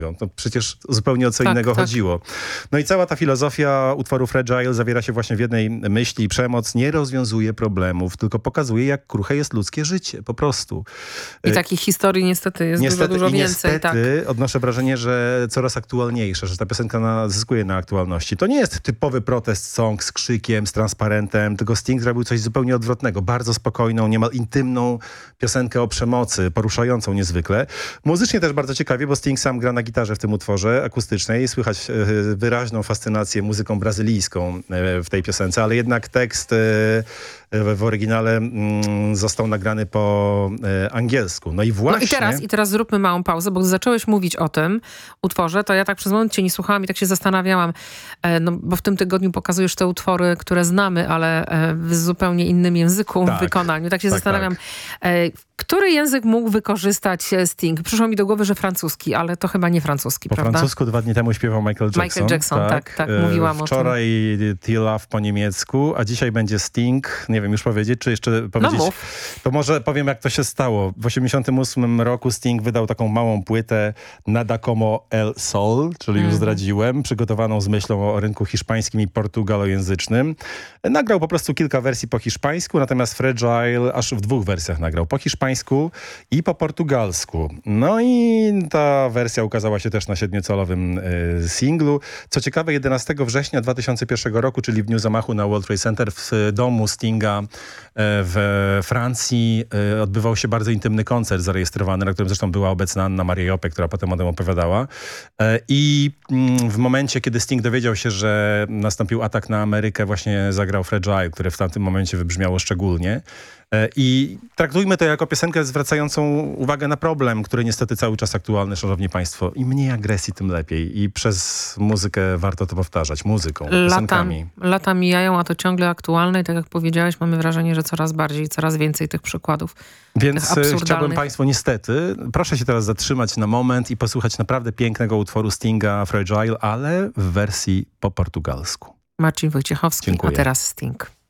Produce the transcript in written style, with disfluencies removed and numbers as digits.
No przecież zupełnie o co innego chodziło. No i cała ta filozofia utworu Fragile zawiera się właśnie w jednej myśli. Przemoc nie rozwiązuje problemów, tylko pokazuje, jak kruche jest ludzkie życie. Po prostu. I takich historii niestety jest dużo więcej. Niestety odnoszę wrażenie, że coraz aktualniejsze, że ta piosenka zyskuje na aktualności. To nie jest typowy protest song z krzykiem, z transparentem, tylko Sting zrobił coś zupełnie odwrotnego. Bardzo spokojną, niemal intymną piosenkę o przemocy, poruszającą niezwykle. Muzycznie też bardzo ciekawie, bo Sting sam gra na gitarze w tym utworze akustycznej. Słychać wyraźną fascynację muzyką brazylijską w tej piosence, ale jednak tekst w oryginale został nagrany po angielsku. No i właśnie... No i teraz zróbmy małą pauzę, bo zacząłeś mówić o tym utworze, to ja tak przez moment cię nie słuchałam i tak się zastanawiałam, no bo w tym tygodniu pokazujesz te utwory, które znamy, ale w zupełnie innym języku, w wykonaniu. Tak się zastanawiam, który język mógł wykorzystać Sting? Przyszło mi do głowy, że francuski, ale to chyba nie francuski, po prawda? francusku 2 dni temu śpiewał Michael Jackson. Michael Jackson, tak, mówiłam o tym. Wczoraj Till Love po niemiecku, a dzisiaj będzie Sting. Nie wiem już powiedzieć, czy jeszcze powiedzieć. No mów. To może powiem, jak to się stało. W 1988 roku Sting wydał taką małą płytę Nada Como El Sol, czyli już zdradziłem, przygotowaną z myślą o rynku hiszpańskim i portugalojęzycznym. Nagrał po prostu kilka wersji po hiszpańsku, natomiast Fragile aż w 2 wersjach nagrał. Po hiszpańsku i po portugalsku. No i ta wersja ukazała się też na 7-calowym singlu. Co ciekawe, 11 września 2001 roku, czyli w dniu zamachu na World Trade Center w domu Stinga w Francji odbywał się bardzo intymny koncert zarejestrowany, na którym zresztą była obecna Anna Maria Joppe, która potem o tym opowiadała. I w momencie, kiedy Sting dowiedział się, że nastąpił atak na Amerykę, właśnie zagrał Fragile, które w tamtym momencie wybrzmiało szczególnie. I traktujmy to jako piosenkę zwracającą uwagę na problem, który niestety cały czas aktualny, szanowni państwo. Im mniej agresji, tym lepiej. I przez muzykę warto to powtarzać. Muzyką, piosenkami. Lata mijają, a to ciągle aktualne i tak jak powiedziałeś, mamy wrażenie, że coraz bardziej, coraz więcej tych przykładów. Więc chciałbym państwu niestety, proszę się teraz zatrzymać na moment i posłuchać naprawdę pięknego utworu Stinga Fragile, ale w wersji po portugalsku. Marcin Wojciechowski, Dziękuję. A teraz Sting.